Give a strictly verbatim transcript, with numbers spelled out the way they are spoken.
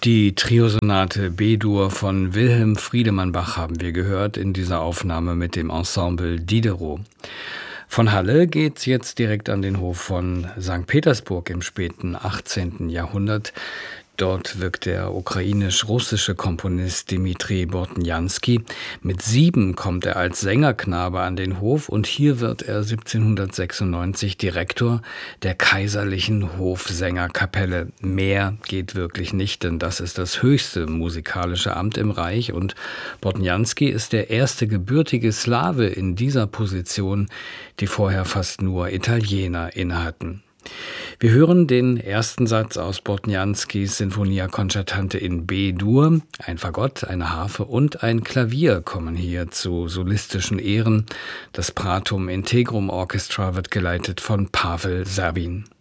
Die Triosonate B-Dur von Wilhelm Friedemann Bach haben wir gehört in dieser Aufnahme mit dem Ensemble Diderot. Von Halle geht's jetzt direkt an den Hof von Sankt Petersburg im späten achtzehnten Jahrhundert. Dort wirkt der ukrainisch-russische Komponist Dmitri Bortnjanski. Mit sieben kommt er als Sängerknabe an den Hof und hier wird er siebzehnhundertsechsundneunzig Direktor der Kaiserlichen Hofsängerkapelle. Mehr geht wirklich nicht, denn das ist das höchste musikalische Amt im Reich und Bortnjanski ist der erste gebürtige Slawe in dieser Position, die vorher fast nur Italiener innehatten. Wir hören den ersten Satz aus Bortnjanskis Sinfonia Concertante in B-Dur. Ein Fagott, eine Harfe und ein Klavier kommen hier zu solistischen Ehren. Das Pratum Integrum Orchestra wird geleitet von Pavel Serbin.